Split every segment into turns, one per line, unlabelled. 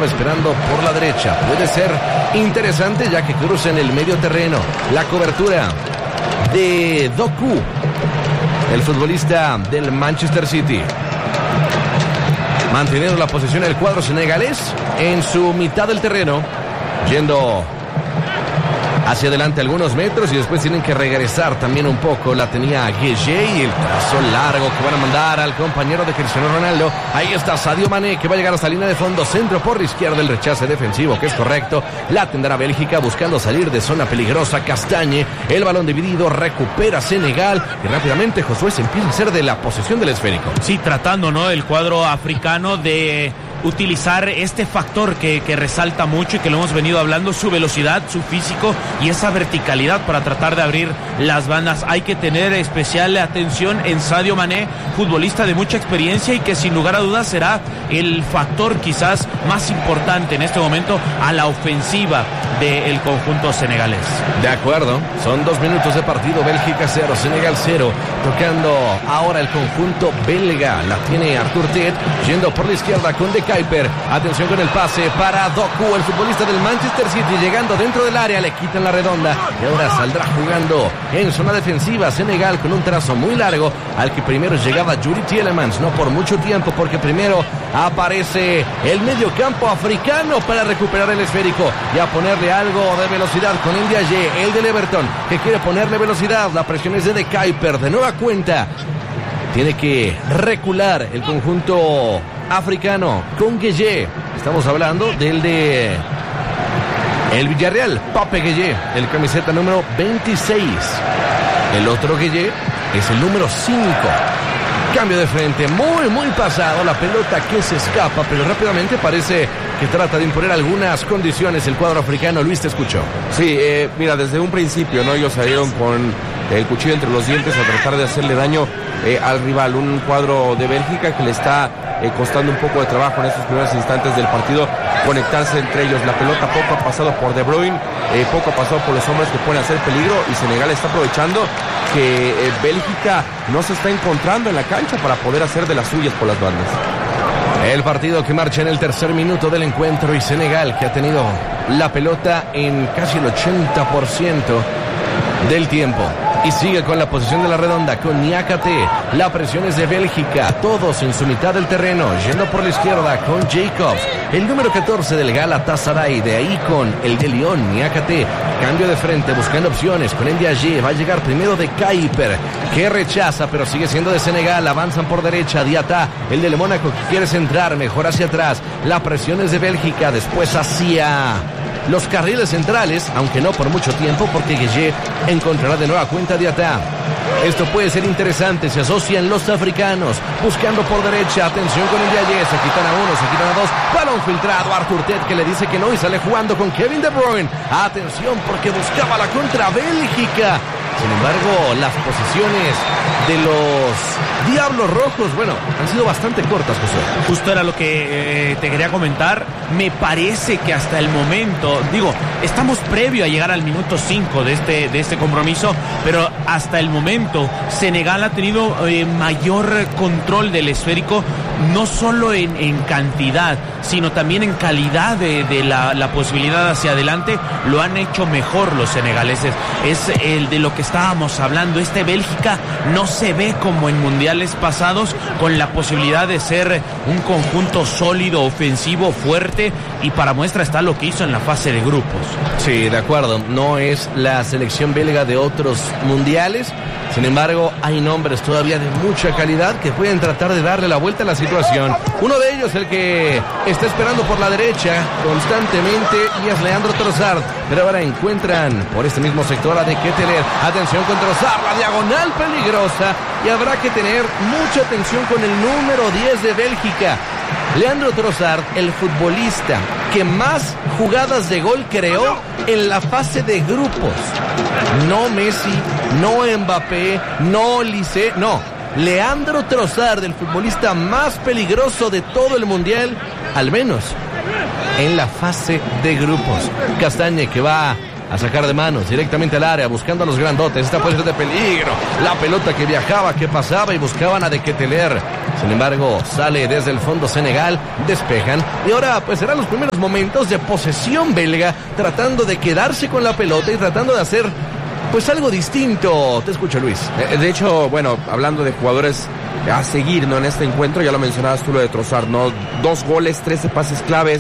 estaba esperando por la derecha. Puede ser interesante ya que cruza en el medio terreno. La cobertura de Doku, el futbolista del Manchester City. Manteniendo la posesión el cuadro senegalés en su mitad del terreno. Yendo hacia adelante algunos metros y después tienen que regresar también un poco. La tenía Gueye y el trazo largo que van a mandar al compañero de Cristiano Ronaldo. Ahí está Sadio Mané que va a llegar hasta la línea de fondo. Centro por la izquierda, el rechace defensivo que es correcto. La tendrá Bélgica buscando salir de zona peligrosa. Castañe, el balón dividido, recupera Senegal y rápidamente Josué se empieza a hacer de la posesión del esférico.
Sí, tratando, ¿no?, el cuadro africano de utilizar este factor que resalta mucho y que lo hemos venido hablando, su velocidad, su físico y esa verticalidad para tratar de abrir las bandas. Hay que tener especial atención en Sadio Mané, futbolista de mucha experiencia y que sin lugar a dudas será el factor quizás más importante en este momento a la ofensiva del conjunto senegalés.
De acuerdo, son 2 minutos de partido, Bélgica 0, Senegal 0, tocando ahora el conjunto belga, la tiene Arthur Ted, yendo por la izquierda con De Kuyper, atención con el pase para Doku, el futbolista del Manchester City, llegando dentro del área, le quitan la redonda y ahora saldrá jugando en zona defensiva Senegal con un trazo muy largo, al que primero llegaba Yuri Tielemans, no por mucho tiempo, porque primero aparece el mediocampo africano para recuperar el esférico y a ponerle algo de velocidad con el Ndiaye, el del Everton, que quiere ponerle velocidad. La presión es de Kuyper, de nueva cuenta tiene que recular el conjunto africano con Gueye. Estamos hablando del de el Villarreal, Pape Gueye, el camiseta número 26. El otro Gueye es el número 5. Cambio de frente, muy pasado, la pelota que se escapa, pero rápidamente parece que trata de imponer algunas condiciones el cuadro africano. Luis, te escuchó.
Sí, mira, desde un principio, ¿no? Ellos salieron con el cuchillo entre los dientes a tratar de hacerle daño al rival. Un cuadro de Bélgica que le está costando un poco de trabajo en estos primeros instantes del partido conectarse entre ellos. La pelota poco ha pasado por De Bruyne, poco ha pasado por los hombres que pueden hacer peligro y Senegal está aprovechando que Bélgica no se está encontrando en la cancha para poder hacer de las suyas por las bandas.
El partido que marcha en el tercer minuto del encuentro y Senegal que ha tenido la pelota en casi el 80% del tiempo. Y sigue con la posición de la redonda con Niakate. La presión es de Bélgica. Todos en su mitad del terreno. Yendo por la izquierda con Jacobs. El número 14 del Galatasaray. De ahí con el de Lyon, Niakate. Cambio de frente buscando opciones con el Ndiaye. Va a llegar primero de Kuyper, que rechaza pero sigue siendo de Senegal. Avanzan por derecha. Diata, el del Mónaco, que quiere centrar mejor hacia atrás. La presión es de Bélgica. Después hacia los carriles centrales, aunque no por mucho tiempo, porque Gueye encontrará de nueva cuenta Diata. Esto puede ser interesante, se asocian los africanos, buscando por derecha, atención con el Ndiaye, se quitan a uno, se quitan a dos, balón filtrado, Arthur Ted que le dice que no y sale jugando con Kevin De Bruyne. Atención porque buscaba la contra Bélgica. Sin embargo, las posiciones de los Diablos Rojos, bueno, han sido bastante cortas, José.
Justo era lo que te quería comentar. Me parece que hasta el momento, estamos previo a llegar al minuto 5 de este compromiso, pero hasta el momento Senegal ha tenido mayor control del esférico, no solo en cantidad, sino también en calidad de la posibilidad hacia adelante. Lo han hecho mejor los senegaleses. Es el de lo que estábamos hablando. Bélgica no se ve como en mundiales pasados, con la posibilidad de ser un conjunto sólido, ofensivo, fuerte, y para muestra está lo que hizo en la fase de grupos.
Sí, de acuerdo, no es la selección belga de otros mundiales. Sin embargo, hay nombres todavía de mucha calidad que pueden tratar de darle la vuelta a la situación. Uno de ellos, el que está esperando por la derecha constantemente, y es Leandro Trossard. Pero ahora encuentran por este mismo sector a De Ketelaere. Atención con Trossard, la diagonal peligrosa. Y habrá que tener mucha atención con el número 10 de Bélgica. Leandro Trossard, el futbolista que más jugadas de gol creó en la fase de grupos. No Messi, no Mbappé, no Lisé, no. Leandro Trossard, el futbolista más peligroso de todo el mundial, al menos en la fase de grupos. Castañe que va a sacar de manos directamente al área, buscando a los grandotes. Esta puede ser de peligro. La pelota que viajaba, que pasaba y buscaban a De Ketelaere. Sin embargo, sale desde el fondo Senegal, despejan. Y ahora pues serán los primeros momentos de posesión belga, tratando de quedarse con la pelota y tratando de hacer pues algo distinto. Te escucho, Luis.
De hecho, bueno, hablando de jugadores a seguir, ¿no? En este encuentro, ya lo mencionabas tú, lo de Trossard, ¿no? 2 goles, 13 pases claves.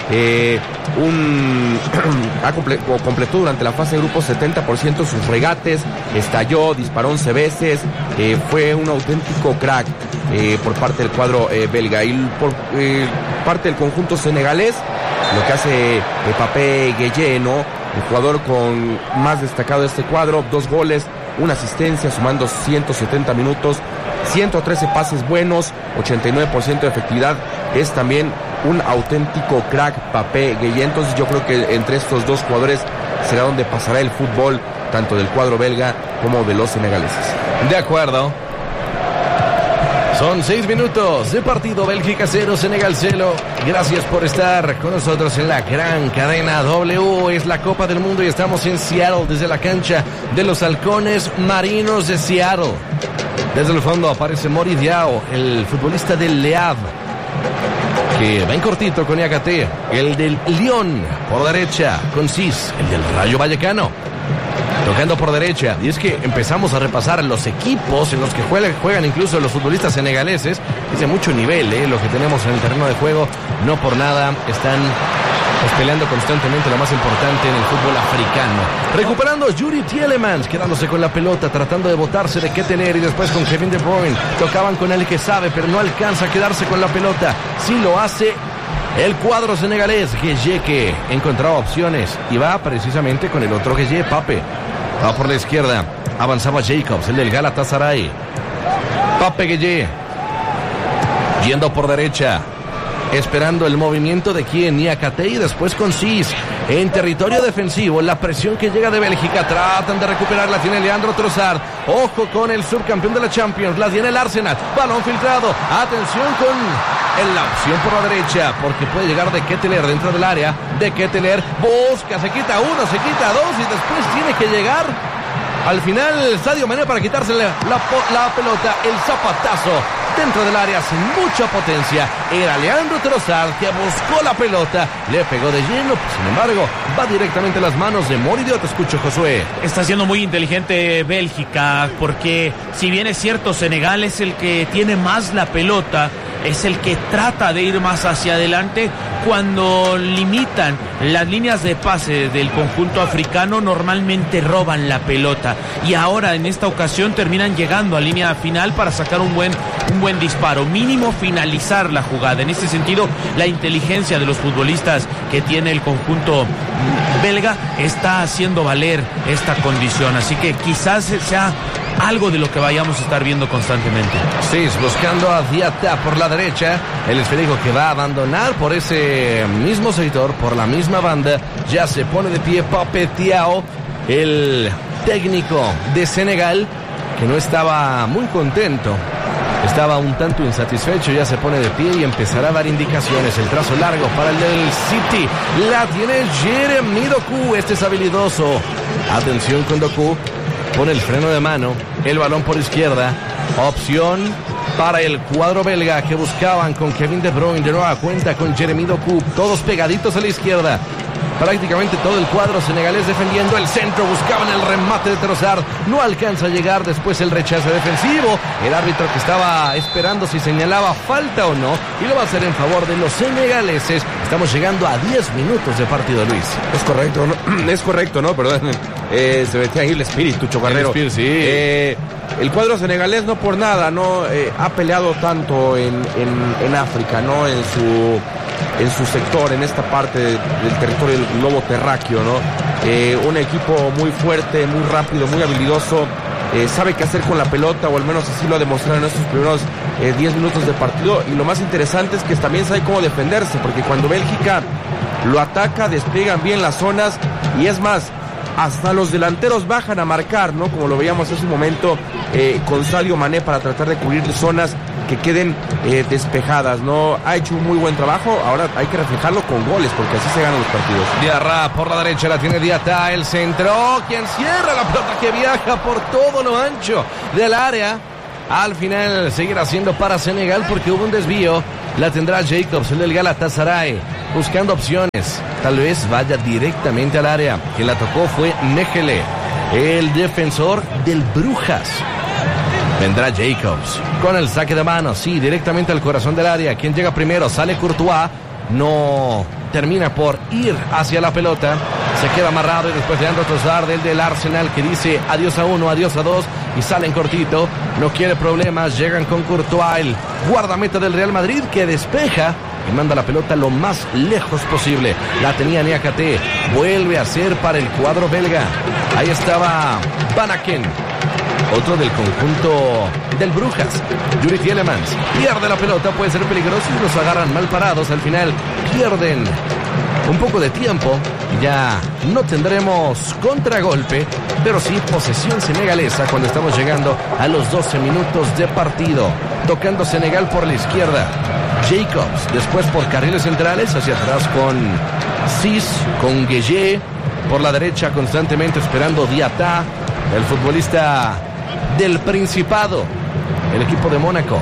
Completó durante la fase de grupos 70% sus regates, estalló, disparó 11 veces, fue un auténtico crack por parte del cuadro belga. Y por parte del conjunto senegalés, lo que hace Papé Gueye, ¿no? El jugador con más destacado de este cuadro, 2 goles, 1 asistencia, sumando 170 minutos, 113 pases buenos, 89% de efectividad. Es también un auténtico crack, Papé Gueye. Entonces yo creo que entre estos 2 jugadores será donde pasará el fútbol, tanto del cuadro belga como de los senegaleses.
De acuerdo. Son 6 minutos de partido. Bélgica 0, Senegal 0. Gracias por estar con nosotros en la gran cadena W. Es la Copa del Mundo y estamos en Seattle, desde la cancha de los Halcones Marinos de Seattle. Desde el fondo aparece Mori Diao, el futbolista del Le Havre, que va en cortito con Niakhaté. El del Lyon por derecha con Cis, el del Rayo Vallecano, tocando por derecha. Y es que empezamos a repasar los equipos en los que juegan incluso los futbolistas senegaleses. Es de mucho nivel, lo que tenemos en el terreno de juego. No por nada están pues peleando constantemente lo más importante en el fútbol africano. Recuperando Yuri Tielemans, quedándose con la pelota, tratando de botarse De Ketelaere, y después con Kevin De Bruyne. Tocaban con el que sabe, pero no alcanza a quedarse con la pelota. Sí lo hace el cuadro senegalés. Gueye, que encontraba opciones y va precisamente con el otro Gueye, Pape. Va por la izquierda, avanzaba Jacobs, el del Galatasaray. Pape Gueye, yendo por derecha, esperando el movimiento de quien, Niakhaté, y después con Cis en territorio defensivo. La presión que llega de Bélgica, tratan de recuperar, la tiene Leandro Trossard. Ojo con el subcampeón de la Champions, la tiene el Arsenal. Balón filtrado, atención con la opción por la derecha, porque puede llegar De Ketelaere dentro del área. De Ketelaere busca, se quita 1, se quita 2 y después tiene que llegar al final Sadio Mané para quitarse la pelota. El zapatazo dentro del área sin mucha potencia. Era Leandro Trossard que buscó la pelota, le pegó de lleno, sin embargo va directamente a las manos de Mori Diao. Te escucho, Josué.
Está siendo muy inteligente Bélgica, porque si bien es cierto, Senegal es el que tiene más la pelota, es el que trata de ir más hacia adelante. Cuando limitan las líneas de pase del conjunto africano, normalmente roban la pelota, y ahora en esta ocasión terminan llegando a línea final para sacar un buen disparo, mínimo finalizar la jugada. En este sentido, la inteligencia de los futbolistas que tiene el conjunto belga está haciendo valer esta condición, así que quizás sea algo de lo que vayamos a estar viendo constantemente.
Sí, buscando a Diatta por la derecha, el esférico que va a abandonar por ese mismo sector, por la misma banda. Ya se pone de pie Pape Thiaw, el técnico de Senegal, que no estaba muy contento, estaba un tanto insatisfecho. Ya se pone de pie y empezará a dar indicaciones. El trazo largo para el del City, la tiene Jeremy Doku, este es habilidoso. Atención con Doku, pone el freno de mano, el balón por izquierda, opción para el cuadro belga que buscaban con Kevin De Bruyne, de nueva cuenta con Jeremy Doku, todos pegaditos a la izquierda. Prácticamente todo el cuadro senegalés defendiendo el centro, buscaban el remate de Trossard, no alcanza a llegar, después el rechazo defensivo, el árbitro que estaba esperando si señalaba falta o no, y lo va a hacer en favor de los senegaleses. Estamos llegando a 10 minutos de partido, Luis.
Es correcto, ¿no? Es correcto, ¿no? Perdón, se metía ahí el espíritu, Chocarrero.
El espíritu, sí.
El cuadro senegalés no por nada, ¿no? Ha peleado tanto en África, ¿no? En su sector, en esta parte del territorio del globo terráqueo, ¿no? Un equipo muy fuerte, muy rápido, muy habilidoso, sabe qué hacer con la pelota, o al menos así lo ha demostrado en estos primeros 10 minutos de partido. Y lo más interesante es que también sabe cómo defenderse, porque cuando Bélgica lo ataca, despliegan bien las zonas, y es más, hasta los delanteros bajan a marcar, ¿no? Como lo veíamos hace un momento con Sadio Mané, para tratar de cubrir zonas que queden despejadas, ¿no? Ha hecho un muy buen trabajo, ahora hay que reflejarlo con goles, porque así se ganan los partidos.
Diarra por la derecha, la tiene Diatá, el centro, quien cierra la pelota que viaja por todo lo ancho del área. Al final seguirá siendo para Senegal porque hubo un desvío. La tendrá Jacobs, el del Galatasaray, buscando opciones. Tal vez vaya directamente al área. Quien la tocó fue Mechele, el defensor del Brujas. Vendrá Jacobs con el saque de mano, sí, directamente al corazón del área. Quien llega primero, sale Courtois. No termina por ir hacia la pelota. Se queda amarrado y después Leandro Trossard, del Arsenal, que dice adiós a uno, adiós a dos, y salen cortito. No quiere problemas, llegan con Courtois, el guardameta del Real Madrid, que despeja y manda la pelota lo más lejos posible. La tenía Niakate, vuelve a ser para el cuadro belga. Ahí estaba Van Aken, otro del conjunto del Brujas. Yuri Tielemans pierde la pelota, puede ser peligroso y los agarran mal parados. Al final pierden un poco de tiempo. Ya no tendremos contragolpe, pero sí posesión senegalesa cuando estamos llegando a los 12 minutos de partido. Tocando Senegal por la izquierda, Jacobs, después por carriles centrales, hacia atrás con Cis, con Gueye, por la derecha constantemente esperando Diatá, el futbolista del Principado, el equipo de Mónaco.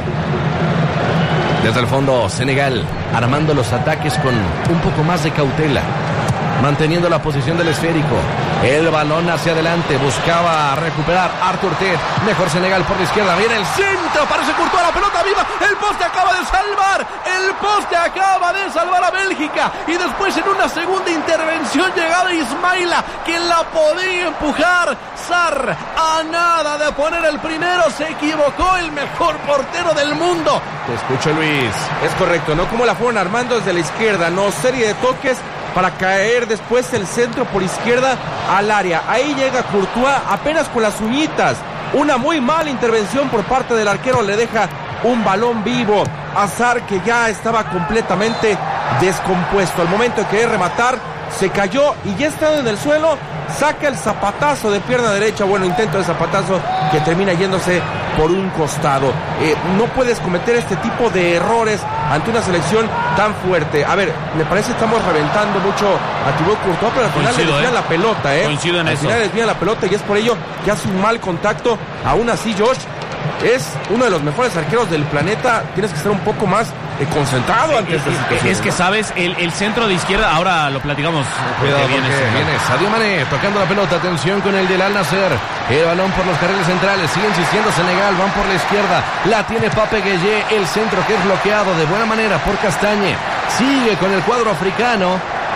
Desde el fondo, Senegal armando los ataques con un poco más de cautela, manteniendo la posición del esférico. El balón hacia adelante, buscaba recuperar Arthur Ted. Mejor Senegal por la izquierda, viene el centro, parece Courtois, la pelota viva, el poste acaba de salvar, el poste acaba de salvar a Bélgica. Y después en una segunda intervención llegada Ismaila, quien la podía empujar. Sarr, a nada de poner el primero, se equivocó el mejor portero del mundo. Te escucho, Luis.
Es correcto, ¿no? Como la fueron armando desde la izquierda, ¿no? Serie de toques para caer después el centro por izquierda al área. Ahí llega Courtois apenas con las uñitas. Una muy mala intervención por parte del arquero, le deja un balón vivo a Sarr, que ya estaba completamente descompuesto. Al momento de querer rematar, se cayó y ya estando en el suelo, saca el zapatazo de pierna derecha, bueno, intento de zapatazo que termina yéndose por un costado. No puedes cometer este tipo de errores ante una selección tan fuerte. A ver, me parece que estamos reventando mucho a Thibaut Courtois, pero al final le desvían la pelota,
Coincido en
al
eso.
final le desvían la pelota y es por ello que hace un mal contacto. Aún así, Josh, es uno de los mejores arqueros del planeta. Tienes que estar un poco más concentrado ante esta situación.
Es que, ¿sabes? El centro de izquierda, ahora lo platicamos.
Cuidado porque viene Sadio Mané tocando la pelota. Atención con el del Al Nassr. El balón por los carriles centrales. Sigue insistiendo Senegal. Van por la izquierda. La tiene Pape Gueye. El centro que es bloqueado de buena manera por Castagne. Sigue con el cuadro africano.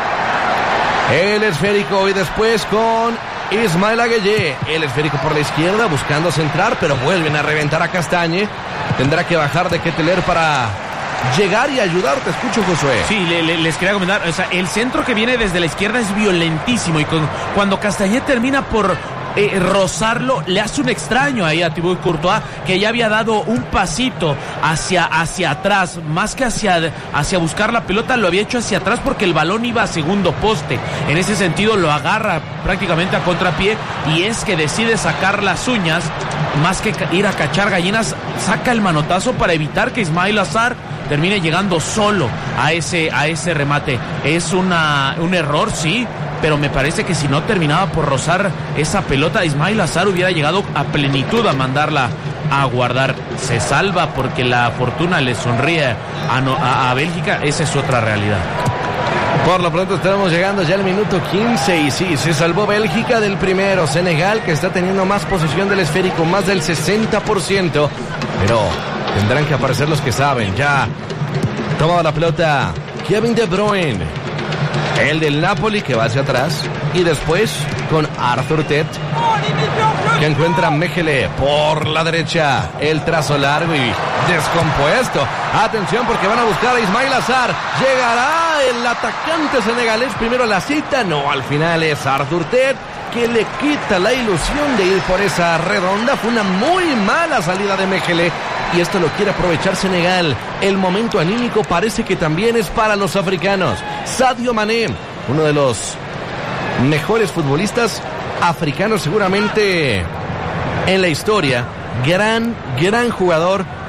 El esférico y después con Ismaila Gueye. El esférico por la izquierda buscando centrar, pero vuelven a reventar a Castagne. Tendrá que bajar de Ketteler para llegar y ayudar. Te escucho, Josué.
Sí, les quería comentar, o sea, el centro que viene desde la izquierda es violentísimo y cuando Castagne termina por rozarlo, le hace un extraño ahí a Thibaut Courtois, que ya había dado un pasito hacia atrás, más que hacia buscar la pelota, lo había hecho hacia atrás porque el balón iba a segundo poste. En ese sentido lo agarra prácticamente a contrapié y es que decide sacar las uñas, más que ir a cachar gallinas, saca el manotazo para evitar que Ismaila Sarr termine llegando solo a ese remate. Es un error, sí, pero me parece que si no terminaba por rozar esa pelota, Ismaila Sarr hubiera llegado a plenitud a mandarla a guardar. Se salva porque la fortuna le sonríe a Bélgica, esa es otra realidad.
Por lo pronto estamos llegando ya al minuto 15 y sí, se salvó Bélgica del primero. Senegal, que está teniendo más posesión del esférico, más del 60%, pero tendrán que aparecer los que saben. Ya tomaba la pelota Kevin De Bruyne, el del Napoli, que va hacia atrás, y después con Arthur Ted, que encuentra Mechele por la derecha. El trazo largo y descompuesto. Atención porque van a buscar a Ismaila Sarr. Llegará el atacante senegalés primero a la cita. No, al final es Arthur Ted, que le quita la ilusión de ir por esa redonda. Fue una muy mala salida de Mechele y esto lo quiere aprovechar Senegal. El momento anímico parece que también es para los africanos. Sadio Mané, uno de los mejores futbolistas africanos seguramente en la historia. Gran jugador,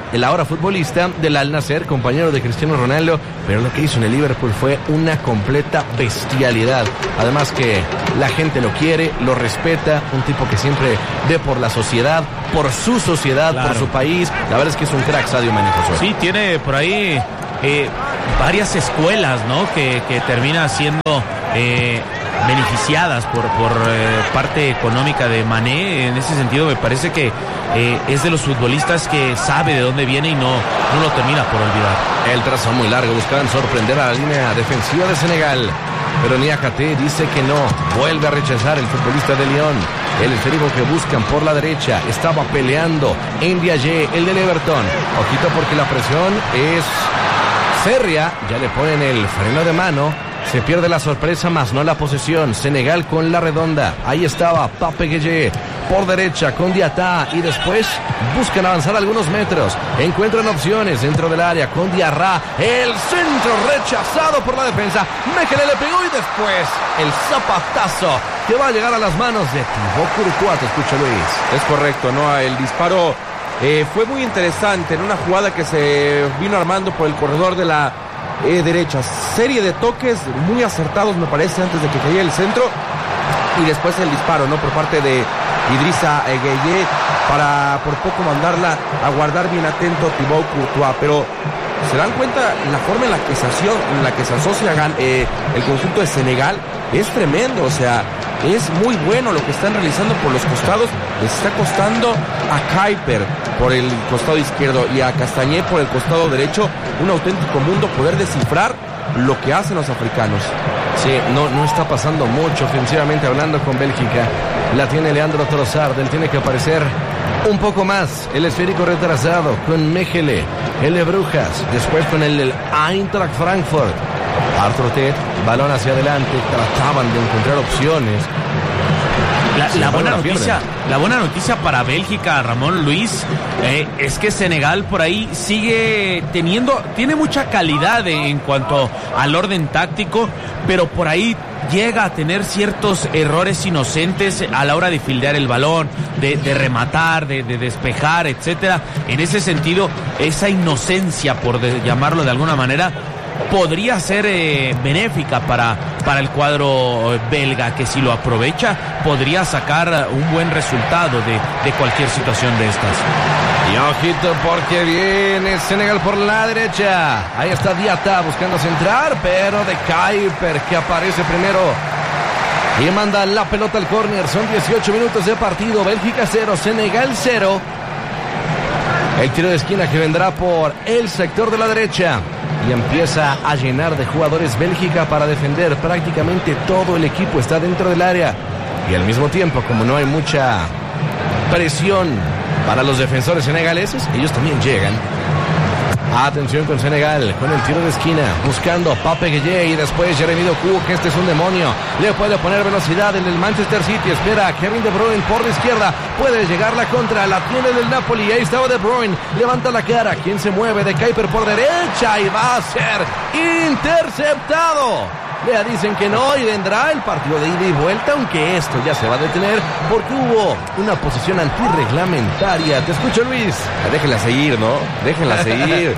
el ahora futbolista del Al Nassr, compañero de Cristiano Ronaldo, pero lo que hizo en el Liverpool fue una completa bestialidad. Además que la gente lo quiere, lo respeta, un tipo que siempre ve por la sociedad, por su sociedad, claro, por su país. La verdad es que es un crack Sadio Mané, Josué.
Sí, tiene por ahí varias escuelas, ¿no? Que termina siendo beneficiadas por parte económica de Mané. En ese sentido me parece que es de los futbolistas que sabe de dónde viene y no lo termina por olvidar.
El trazo muy largo, buscaban sorprender a la línea defensiva de Senegal, pero Niakhaté dice que no, vuelve a rechazar el futbolista de Lyon. El esférico que buscan por la derecha, estaba peleando Ndiaye, el del Everton. Ojito porque la presión es férrea, ya le ponen el freno de mano. Se pierde la sorpresa, más no la posesión. Senegal con la redonda. Ahí estaba Pape Gueye por derecha con Diatá. Y después buscan avanzar algunos metros. Encuentran opciones dentro del área con Diarra. El centro rechazado por la defensa. Mekele le pegó y después el zapatazo que va a llegar a las manos de Thibaut Courtois. Te escucho, Luis.
Es correcto, ¿no? El disparo fue muy interesante en una jugada que se vino armando por el corredor de la derecha, serie de toques muy acertados me parece antes de que cayera el centro y después el disparo, ¿no? Por parte de Idrissa Gueye para por poco mandarla a guardar bien atento Thibaut Courtois, pero se dan cuenta la forma en la que se asocia el conjunto de Senegal es tremendo, o sea, es muy bueno lo que están realizando por los costados. Les está costando a Kuiper por el costado izquierdo y a Castañé por el costado derecho un auténtico mundo poder descifrar lo que hacen los africanos.
Sí, no está pasando mucho ofensivamente hablando con Bélgica. La tiene Leandro Trossard, él tiene que aparecer un poco más. El esférico retrasado con Mekele, el de Brujas, después con el del Eintracht Frankfurt. Arthur Ted, balón hacia adelante, trataban de encontrar opciones.
La buena noticia para Bélgica, Ramón, Luis, es que Senegal por ahí tiene mucha calidad en cuanto al orden táctico, pero por ahí llega a tener ciertos errores inocentes a la hora de fildear el balón, de rematar, de despejar, etcétera. En ese sentido, esa inocencia, por llamarlo de alguna manera, podría ser benéfica para el cuadro belga, que si lo aprovecha podría sacar un buen resultado de cualquier situación de estas.
Y ojito porque viene Senegal por la derecha. Ahí está Diatá buscando centrar, pero de Kuiper que aparece primero y manda la pelota al córner. Son 18 minutos de partido. Bélgica 0, Senegal 0. El tiro de esquina que vendrá por el sector de la derecha. Y empieza a llenar de jugadores Bélgica para defender. Prácticamente todo el equipo está dentro del área. Y al mismo tiempo, como no hay mucha presión para los defensores senegaleses, ellos también llegan. Atención con Senegal, con el tiro de esquina, buscando a Pape Gueye y después Jeremy Doku, que este es un demonio. Le puede poner velocidad en el Manchester City, espera a Kevin De Bruyne por la izquierda, puede llegar la contra, la tiene del Napoli, ahí estaba De Bruyne, levanta la cara, quien se mueve de Kuiper por derecha y va a ser interceptado. Le dicen que no y vendrá el partido de ida y vuelta, aunque esto ya se va a detener porque hubo una posición antirreglamentaria. Te escucho, Luis.
Déjenla seguir, ¿no? Déjenla seguir.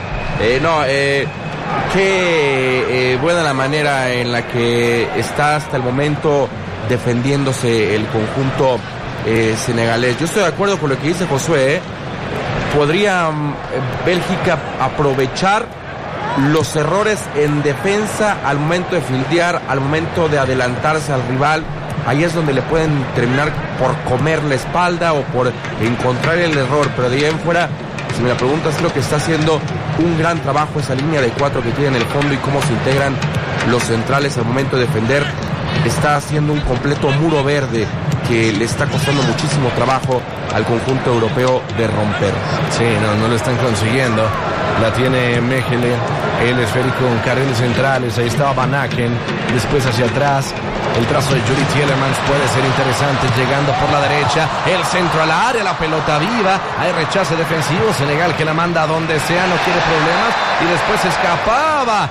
Qué buena la manera en la que está hasta el momento defendiéndose el conjunto senegalés. Yo estoy de acuerdo con lo que dice Josué. Podría Bélgica aprovechar los errores en defensa al momento de fildear, al momento de adelantarse al rival. Ahí es donde le pueden terminar por comer la espalda o por encontrar el error, pero de ahí en fuera, si me la preguntas, creo que está haciendo un gran trabajo esa línea de 4 que tiene en el fondo y cómo se integran los centrales al momento de defender. Está haciendo un completo muro verde que le está costando muchísimo trabajo al conjunto europeo de romper.
Sí, no lo están consiguiendo. La tiene Mekele, el esférico en carriles centrales, ahí estaba Van Aken, después hacia atrás, el trazo de Yuri Tielemans puede ser interesante, llegando por la derecha, el centro al área, la pelota viva, hay rechace defensivo, Senegal que la manda a donde sea, no quiere problemas, y después escapaba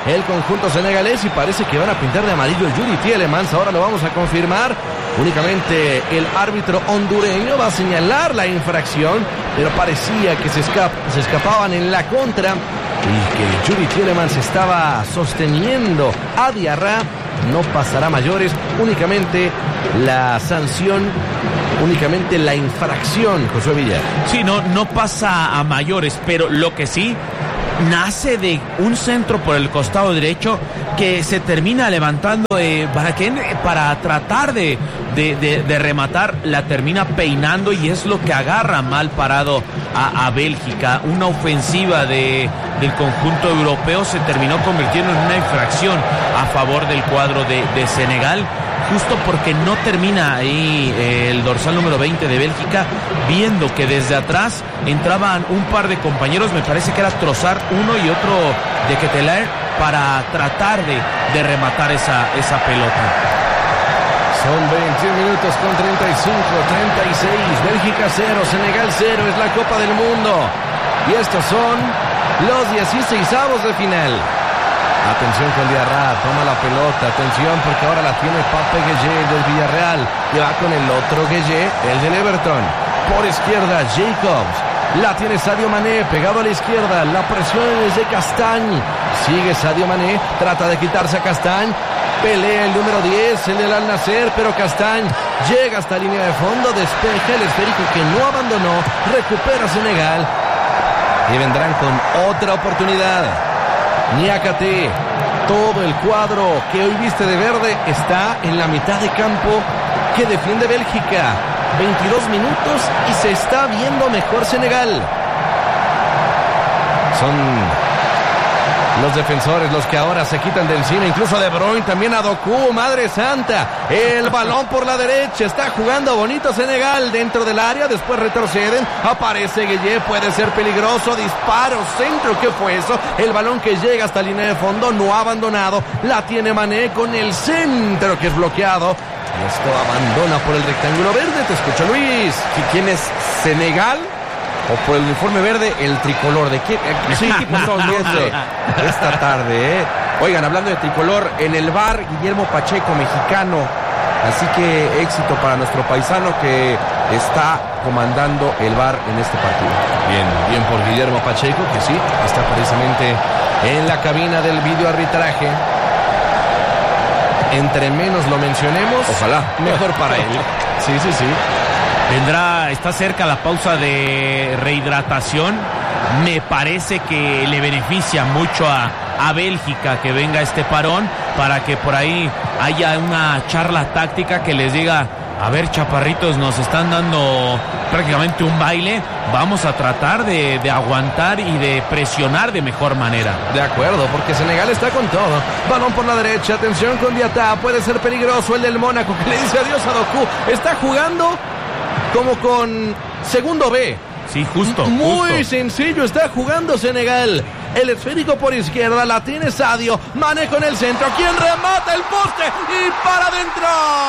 el conjunto senegalés y parece que van a pintar de amarillo Yuri Tielemans. Ahora lo vamos a confirmar. Únicamente el árbitro hondureño va a señalar la infracción, pero parecía que se escapaban en la contra y que Yuri Tielemans estaba sosteniendo a Diarra. No pasará mayores, únicamente la sanción, únicamente la infracción, Josué Villar.
Sí, no pasa a mayores, pero lo que sí nace de un centro por el costado derecho que se termina levantando para tratar de rematar, la termina peinando y es lo que agarra mal parado a Bélgica. Una ofensiva del conjunto europeo se terminó convirtiendo en una infracción a favor del cuadro de Senegal, justo porque no termina ahí el dorsal número 20 de Bélgica, viendo que desde atrás entraban un par de compañeros, me parece que era Trossard uno y otro de Ketelaere, para tratar de rematar esa pelota.
Son 21 minutos con 35, 36, Bélgica 0, Senegal 0, es la Copa del Mundo. Y estos son los 16avos de final. Atención con Diarra, toma la pelota, atención porque ahora la tiene Pape Gueye del Villarreal, y va con el otro Gueye, el del Everton. Por izquierda, Jacobs, la tiene Sadio Mané, pegado a la izquierda, la presión es de Castagne, sigue Sadio Mané, trata de quitarse a Castagne, pelea el número 10, el del Al Nassr, pero Castagne llega hasta línea de fondo, despeja el esférico que no abandonó, recupera Senegal, y vendrán con otra oportunidad. Niakate, todo el cuadro que hoy viste de verde está en la mitad de campo que defiende Bélgica. 22 minutos y se está viendo mejor Senegal. Son los defensores los que ahora se quitan de encima, incluso De Bruyne, también a Doku, madre santa, el balón por la derecha, está jugando bonito Senegal dentro del área, después retroceden, aparece Gueye, puede ser peligroso, disparo, centro, ¿qué fue eso? El balón que llega hasta la línea de fondo, no ha abandonado, la tiene Mané con el centro que es bloqueado, y esto abandona por el rectángulo verde, te escucho Luis.
¿Quién es Senegal? O por el uniforme verde, el tricolor. ¿De qué equipo estamos viendo esta tarde? Oigan, hablando de tricolor, en el bar, Guillermo Pacheco, mexicano. Así que éxito para nuestro paisano que está comandando el bar en este partido.
Bien por Guillermo Pacheco, que sí, está precisamente en la cabina del videoarbitraje. Entre menos lo mencionemos,
ojalá,
mejor para él. Sí.
Está cerca la pausa de rehidratación. Me parece que le beneficia mucho a Bélgica que venga este parón para que por ahí haya una charla táctica que les diga: a ver, chaparritos, nos están dando prácticamente un baile, vamos a tratar de aguantar y de presionar de mejor manera.
De acuerdo, porque Senegal está con todo. Balón por la derecha, atención con Diatta, puede ser peligroso el del Mónaco que le dice adiós a Doku. Está jugando como con segundo B.
Sí, justo.
Muy sencillo, está jugando Senegal. El esférico por izquierda, la tiene Sadio. Mané con el centro. ¿Quién remata el poste? Y para adentro.